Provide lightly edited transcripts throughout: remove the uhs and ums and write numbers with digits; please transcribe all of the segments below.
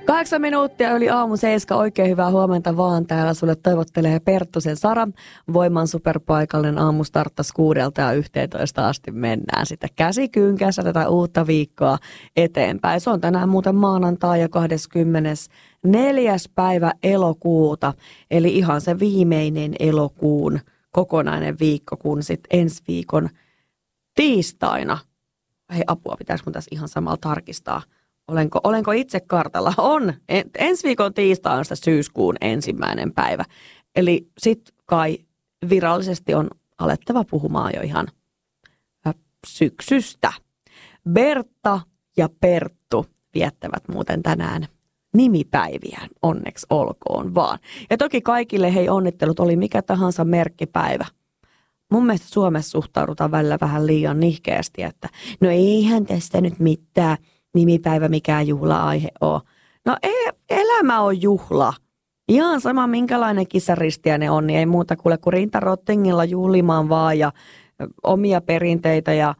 8 minuuttia yli aamu 7. Oikein hyvää huomenta vaan. Täällä sulle toivottelee Perttusen Sara. Voiman superpaikallinen aamu starttasi 6 ja 11 asti mennään sitten käsikynkässä tätä uutta viikkoa eteenpäin. Se on tänään muuten maanantai ja 24. päivä elokuuta. Eli ihan se viimeinen elokuun kokonainen viikko, kun sitten ensi viikon tiistaina. Hei apua, pitäisikö mun tässä ihan samalla tarkistaa? Olenko itse kartalla? On. Ensi viikon tiistai on sitä syyskuun 1. päivä. Eli sitten kai virallisesti on alettava puhumaan jo ihan syksystä. Bertta ja Perttu viettävät muuten tänään nimipäiviään. Onneksi olkoon vaan. Ja toki kaikille hei onnittelut, oli mikä tahansa merkkipäivä. Mun mielestä Suomessa suhtaudutaan välillä vähän liian nihkeästi, että no eihän tästä nyt mitään nimipäivä mikään juhla-aihe ole. No elämä on juhla. Ihan sama minkälainen kisaristiä ne on, niin ei muuta kuule kuin rintarottingilla juhlimaan vaan ja omia perinteitä ja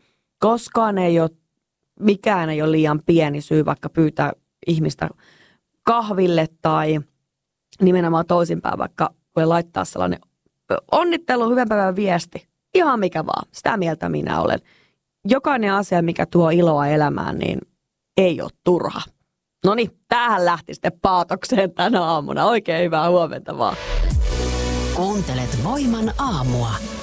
mikään ei ole liian pieni syy vaikka pyytää ihmistä kahville tai nimenomaan toisinpäin vaikka voi laittaa sellainen onnittelu, hyvän päivän viesti. Ihan mikä vaan. Sitä mieltä minä olen. Jokainen asia, mikä tuo iloa elämään, niin ei ole turha. Noniin, tämähän lähti sitten paatokseen tänä aamuna. Oikein hyvää huomenta vaan. Kuuntelet Voiman aamua.